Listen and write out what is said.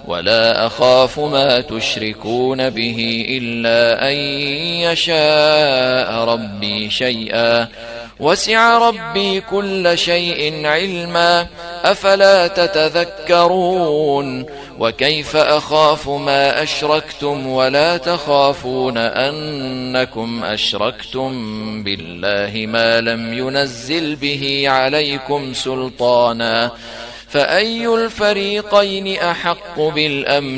ولا أخاف ما تشركون به إلا أن يشاء ربي شيئا وسع ربي كل شيء علما أفلا تتذكرون وكيف أخاف ما أشركتم ولا تخافون أنكم أشركتم بالله ما لم ينزل به عليكم سلطانا فأي الفريقين أحق بالأمن